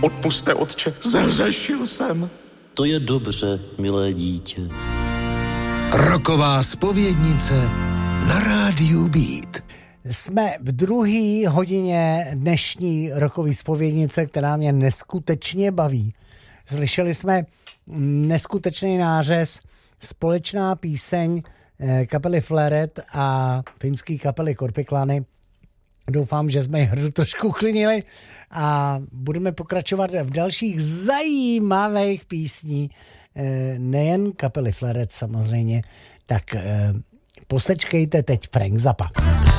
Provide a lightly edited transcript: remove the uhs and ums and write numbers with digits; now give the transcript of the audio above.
Odpusťte, otče, zahřešil jsem. To je dobře, milé dítě. Roková zpovědnice na rádiu Beat. Jsme v druhé hodině dnešní rokové zpovědnice, která mě neskutečně baví. Slyšeli jsme neskutečný nářez, společná píseň kapely Flaret a finský kapely Korpiklany. Doufám, že jsme hru trošku uklinili a budeme pokračovat v dalších zajímavých písní, nejen kapely Flaret samozřejmě, tak posečkejte teď Frank Zappa.